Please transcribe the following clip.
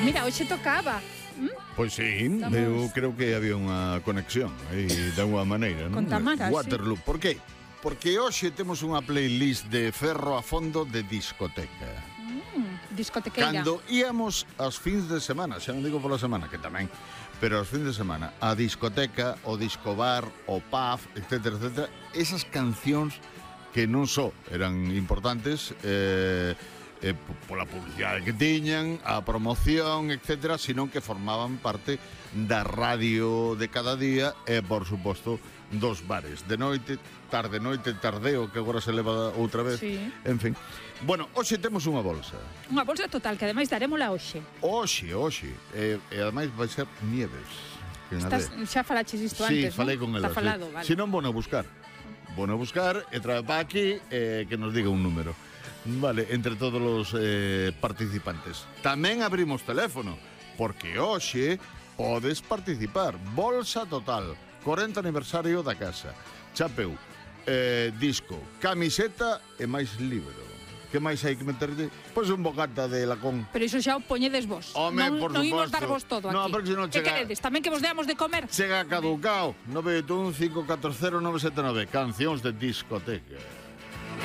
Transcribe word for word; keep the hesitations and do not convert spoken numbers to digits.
Mira, hoxe tocaba. Pois sí, Estamos... eu creo que había unha conexión aí de alguma maneira, non? Con Tamara, Waterloo. Sí. Por que? Porque hoxe temos unha playlist de Ferro a Fondo de discoteca. Mm, discotequeira. Cando íamos aos fins de semana, xa non digo pola semana, que tamén, pero aos fins de semana, a discoteca, o discobar, o pub, etcétera, etcétera, esas cancións que non só eran importantes, eh, eh, pola publicidade que tiñan, a promoción, etcétera, sino que formaban parte da radio de cada día e, por suposto, dos bares. De noite, tarde noite, tardeo, que agora se leva outra vez. Sí. En fin. Bueno, hoxe temos unha bolsa. Unha bolsa total, que ademais darémola hoxe. Hoxe, hoxe. E, e ademais vai ser Nieves. Estás, xa falaches isto sí, antes, falei non? con ela. Está falado, sí. vale. Si non, vou a buscar. Vou a buscar e trae para aquí eh, que nos diga un número. Vale, entre todos os eh, participantes. Tamén abrimos teléfono, porque hoxe podes participar. Bolsa total, corenta aniversario da casa. Chapeu, eh, disco, camiseta e máis libro. Que máis hai que meterlle? Pois un bocata de lacón. Pero iso xa o poñedes vos. Home, non, por non imos suposto. dar vos todo aquí. No, porque se non Que chega- queredes? Tamén que vos deamos de comer? Chega caducao. nove oito un cinco catro cero nove sete nove. Cancións de discoteca.